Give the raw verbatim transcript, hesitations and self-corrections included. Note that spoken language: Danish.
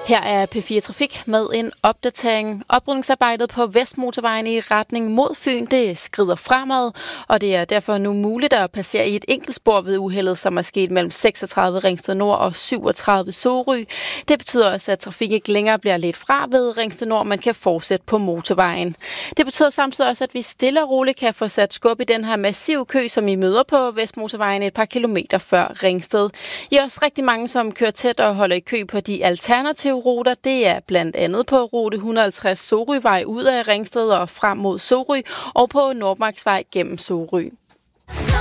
Her er P fire Trafik med en opdatering. Oprydningsarbejdet på Vestmotorvejen i retning mod Fyn, det skrider fremad, og det er derfor nu muligt at passere i et enkeltspor ved uheldet, som er sket mellem seksogtredive Ringsted Nord og syvogtredive Sorø. Det betyder også, at trafikken ikke længere bliver ledt fra ved Ringsted Nord, man kan fortsætte på motorvejen. Det betyder samtidig også, at vi stille og roligt kan få sat skub i den her massive kø, som I møder på Vestmotorvejen et par kilometer før Ringsted. I er også rigtig mange, som kører tæt og holder i kø på de alternative ruter. Det er blandt andet på rute et hundrede og halvtreds Sorøvej ud af Ringsted og frem mod Sorø, og på Nordmarksvej gennem Sorø.